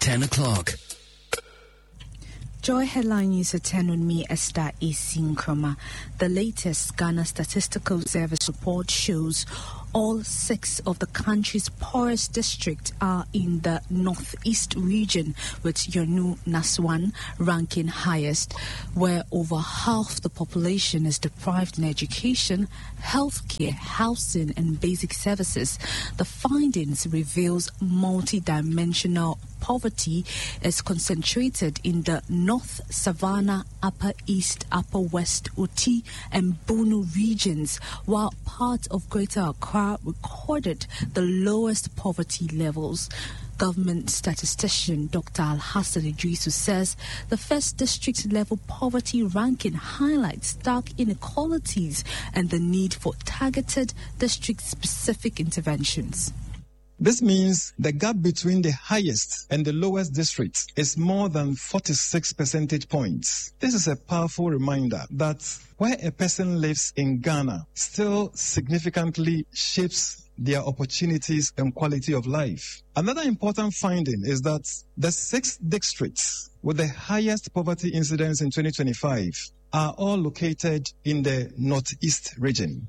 10 o'clock. Joy headline news at 10 with me, Esther Isinkroma. The latest Ghana Statistical Service report shows all 6 of the country's poorest districts are in the northeast region, with Yonu Naswan ranking highest, where over half the population is deprived in education, healthcare, housing and basic services. The findings reveals multi-dimensional poverty is concentrated in the North Savannah, Upper East, Upper West, Uti and Bunu regions, while part of Greater Accra recorded the lowest poverty levels. Government statistician Dr. Al-Hassan Idrisu says the first district level poverty ranking highlights stark inequalities and the need for targeted district-specific interventions. This means the gap between the highest and the lowest districts is more than 46 percentage points. This is a powerful reminder that where a person lives in Ghana still significantly shapes their opportunities and quality of life. Another important finding is that the 6 districts with the highest poverty incidence in 2025 are all located in the northeast region.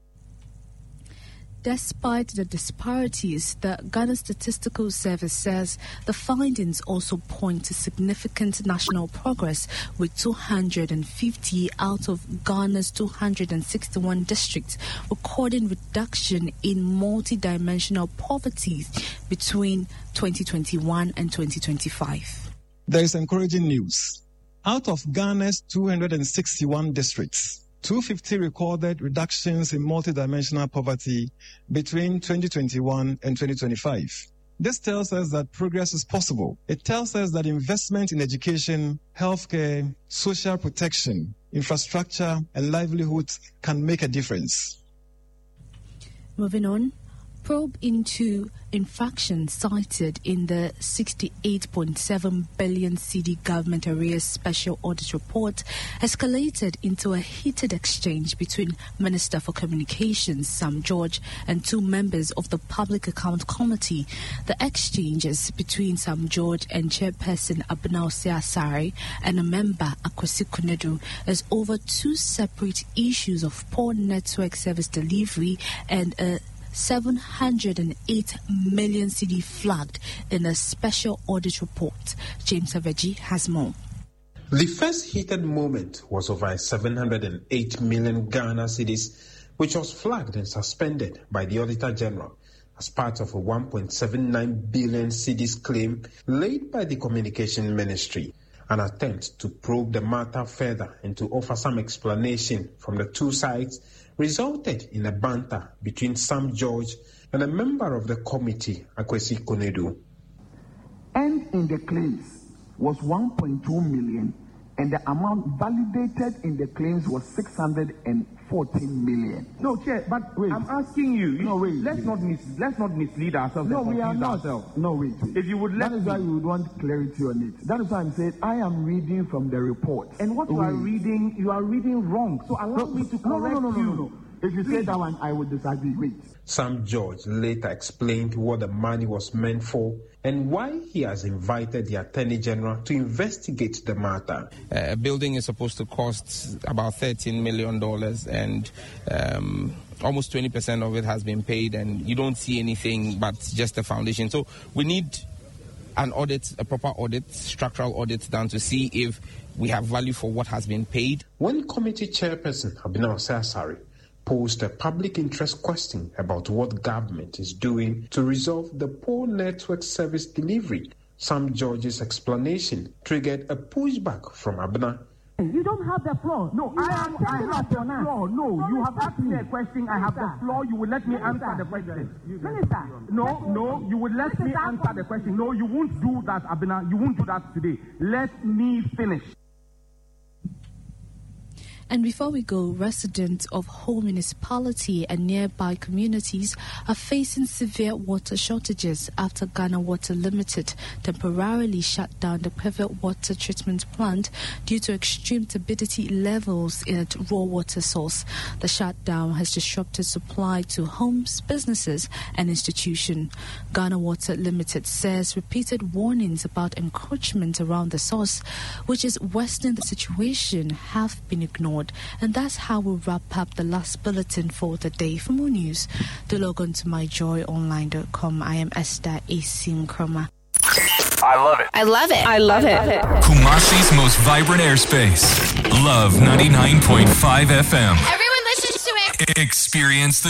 Despite the disparities, the Ghana Statistical Service says the findings also point to significant national progress, with 250 out of Ghana's 261 districts recording reduction in multidimensional poverty between 2021 and 2025. There is encouraging news. Out of Ghana's 261 districts, 250 recorded reductions in multidimensional poverty between 2021 and 2025. This tells us that progress is possible. It tells us that investment in education, healthcare, social protection, infrastructure, and livelihood can make a difference. Moving on. Probe into infractions cited in the 68.7 billion cedi government arrears special audit report escalated into a heated exchange between Minister for Communications Sam George and 2 members of the Public Account Committee. The exchanges between Sam George and Chairperson Abena Osei-Asare and a member Akwesi Kunedu is over 2 separate issues of poor network service delivery and a 708 million cedi flagged in a special audit report. James Aveji has more. The first heated moment was over 708 million Ghana cedis, which was flagged and suspended by the Auditor General as part of a 1.79 billion cedis claim laid by the Communication Ministry. An attempt to probe the matter further and to offer some explanation from the 2 sides resulted in a banter between Sam George and a member of the committee, Akwesi Kunedu. And in the claims was 1.2 million, and the amount validated in the claims was 614 million. No, Chair, but wait. I'm asking you. No, wait. Let's not mislead ourselves. No, we are not. No, wait. If you would let that is why you would want clarity on it. That is why I'm saying I am reading from the report. And what you are reading wrong. So allow me to correct you. No. If you say that one, I would disagree. Wait. Sam George later explained what the money was meant for and why he has invited the Attorney General to investigate the matter. A building is supposed to cost about $13 million and almost 20% of it has been paid, and you don't see anything but just the foundation. So we need an audit, a proper audit, structural audit done to see if we have value for what has been paid. When Committee Chairperson Abena Osei-Asare posed a public interest question about what government is doing to resolve the poor network service delivery, Sam George's explanation triggered a pushback from Abena. You don't have the floor. No, I have the floor. No, you have asked me a question. I have the floor. You will let me answer the question. Minister. No, you will let me answer the question. No, you won't do that, Abena. You won't do that today. Let me finish. And before we go, residents of Ho municipality and nearby communities are facing severe water shortages after Ghana Water Limited temporarily shut down the private water treatment plant due to extreme turbidity levels in its raw water source. The shutdown has disrupted supply to homes, businesses and institutions. Ghana Water Limited says repeated warnings about encroachment around the source, which is worsening the situation, have been ignored. And that's how we'll wrap up the last bulletin for the day. For more news, do log on to myjoyonline.com. I am Esther Asim Kroma. I love it. I love it. I love it. Kumasi's most vibrant airspace. Love 99.5 FM. Everyone listens to it. Experience the